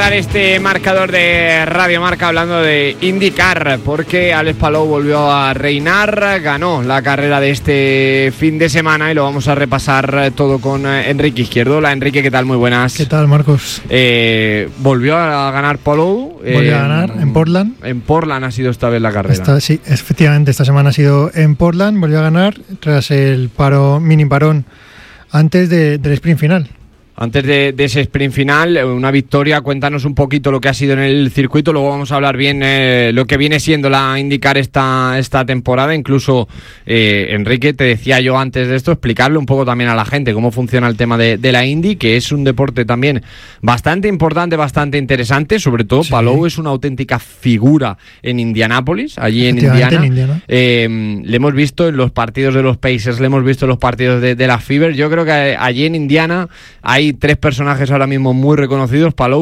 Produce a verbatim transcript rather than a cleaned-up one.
cerrar este marcador de Radio Marca hablando de IndyCar, porque Alex Palou volvió a reinar, ganó la carrera de este fin de semana y lo vamos a repasar todo con Enrique Izquierdo. Hola Enrique, ¿qué tal? Muy buenas. ¿Qué tal, Marcos? Eh, volvió a ganar Palou. Volvió eh, a ganar en Portland. En Portland ha sido esta vez la carrera. Esta, sí, efectivamente, esta semana ha sido en Portland, volvió a ganar tras el paro, mini parón antes de, del sprint final. Antes de, de ese sprint final, una victoria. Cuéntanos un poquito lo que ha sido en el circuito, luego vamos a hablar bien eh, lo que viene siendo la IndyCar esta, esta temporada. Incluso, eh, Enrique, te decía yo antes de esto, explicarle un poco también a la gente cómo funciona el tema de, de la Indy, que es un deporte también bastante importante, bastante interesante. Sobre todo, sí. Palou es una auténtica figura en Indianápolis, allí en Indiana. En Indiana. Eh, le hemos visto en los partidos de los Pacers, le hemos visto en los partidos de, de la Fever. Yo creo que allí en Indiana hay Hay tres personajes ahora mismo muy reconocidos: Palou,